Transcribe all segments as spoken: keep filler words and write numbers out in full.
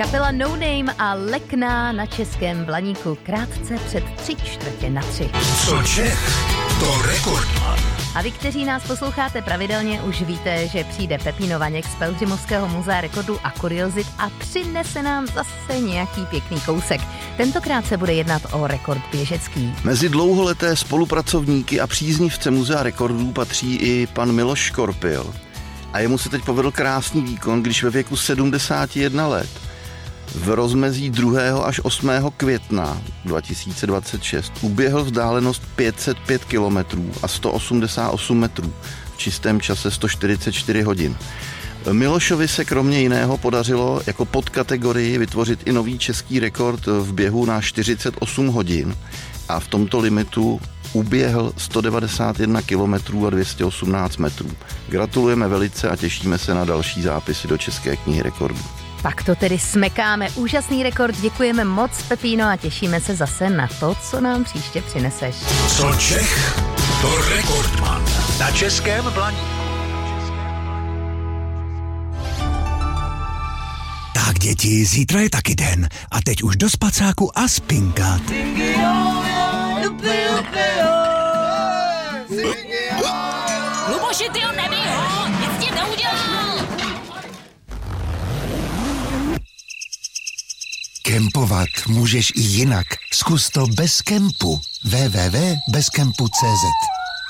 Kapela No Name a Lekna na Českém Blaníku krátce před tři čtvrtě na tři. Co Čech, to Rekordman. A vy, kteří nás posloucháte pravidelně, už víte, že přijde Pepíno Vaněk z Pelhřimovského muzea rekordů a kuriozit a přinese nám zase nějaký pěkný kousek. Tentokrát se bude jednat o rekord běžecký. Mezi dlouholeté spolupracovníky a příznivce muzea rekordů patří i pan Miloš Škorpil. A jemu se teď povedl krásný výkon, když ve věku sedmdesát jedna let v rozmezí druhého až osmého května dva tisíce dvacet šest uběhl vzdálenost pět set pět kilometrů a sto osmdesát osm metrů v čistém čase sto čtyřicet čtyři hodin. Milošovi se kromě jiného podařilo jako podkategorii vytvořit i nový český rekord v běhu na čtyřicet osm hodin a v tomto limitu uběhl sto devadesát jedna kilometrů a dvě stě osmnáct metrů. Gratulujeme velice a těšíme se na další zápisy do České knihy rekordů. Tak to tedy smekáme. Úžasný rekord, děkujeme moc, Pepíno, a těšíme se zase na to, co nám příště přineseš. Co Čech, to Rekordman. Na Českém Blaníku. Tak děti, zítra je taky den. A teď už do spacáku a spinkat. Luboši, ty ho nebij ho, nic ti neudělal. Kempovat můžeš i jinak. Zkus to bez kempu. w w w tečka bezkempu tečka cé zet.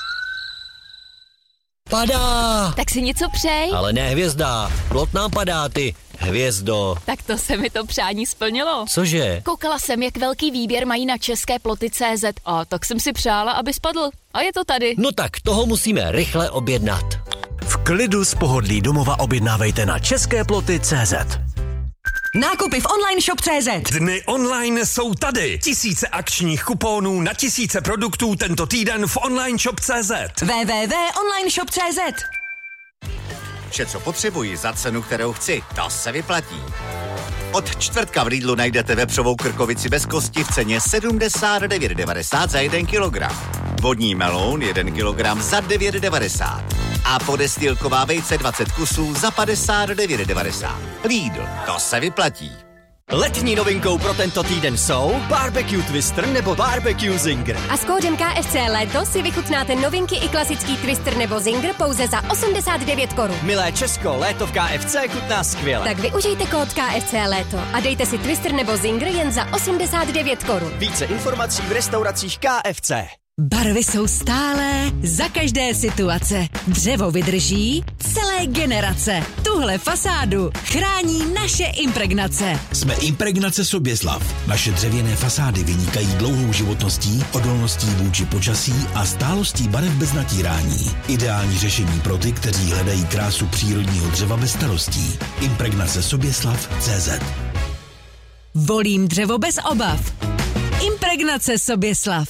Padá! Tak si něco přej. Ale ne hvězda, plot nám padá, ty hvězdo. Tak to se mi to přání splnilo. Cože? Koukala jsem, jak velký výběr mají na české ploty tečka cé zet a tak jsem si přála, aby spadl. A je to tady. No tak toho musíme rychle objednat. V klidu z pohodlí domova objednávejte na české ploty tečka cé zet. Nákupy v online shop tečka cé zet. Dny online jsou tady. Tisíce akčních kuponů na tisíce produktů tento týden v online shop tečka cé zet. w w w tečka online shop tečka cé zet. Vše, co potřebuji za cenu, kterou chci, to se vyplatí. Od čtvrtka v Lidlu najdete vepřovou krkovici bez kosti v ceně sedmdesát devět devadesát za jeden kilogram. Vodní meloun jeden kilogram za devět devadesát. A podestýlková vejce dvacet kusů za padesát devět devadesát. Lidl, to se vyplatí. Letní novinkou pro tento týden jsou Barbecue Twister nebo Barbecue Zinger. A s kódem K F C Léto si vychutnáte novinky i klasický Twister nebo Zinger pouze za osmdesát devět korun. Milé Česko, léto v K F C chutná skvěle. Tak využijte kód K F C Léto a dejte si Twister nebo Zinger jen za osmdesát devět korun. Více informací v restauracích K F C. Barvy jsou stálé, za každé situace. Dřevo vydrží celé generace. Tuhle fasádu chrání naše impregnace. Jsme Impregnace Soběslav. Naše dřevěné fasády vynikají dlouhou životností, odolností vůči počasí a stálostí barev bez natírání. Ideální řešení pro ty, kteří hledají krásu přírodního dřeva bez starostí. Impregnace Soběslav tečka cé zet. Volím dřevo bez obav. Impregnace Soběslav.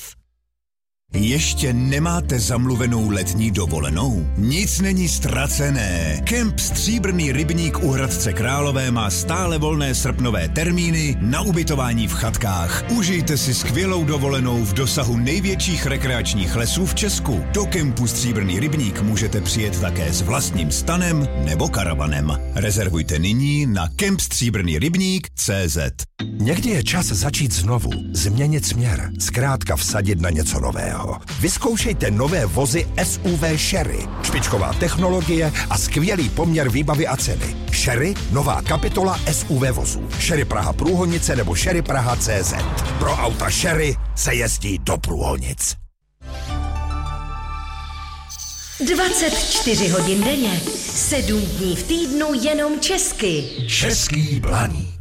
Ještě nemáte zamluvenou letní dovolenou? Nic není ztracené. Kemp Stříbrný rybník u Hradce Králové má stále volné srpnové termíny na ubytování v chatkách. Užijte si skvělou dovolenou v dosahu největších rekreačních lesů v Česku. Do kempu Stříbrný rybník můžete přijet také s vlastním stanem nebo karavanem. Rezervujte nyní na kemp stříbrný rybník tečka cé zet. Někdy je čas začít znovu, změnit směr, zkrátka vsadit na něco nového. Vyzkoušejte nové vozy S U V Sherry. Špičková technologie a skvělý poměr výbavy a ceny. Sherry, nová kapitola S U V vozů. Sherry Praha Průhonice nebo Sherry Praha tečka cé zet. Pro auta Sherry se jezdí do Průhonic. dvacet čtyři hodin denně, sedm dní v týdnu jenom česky. Český Blaník.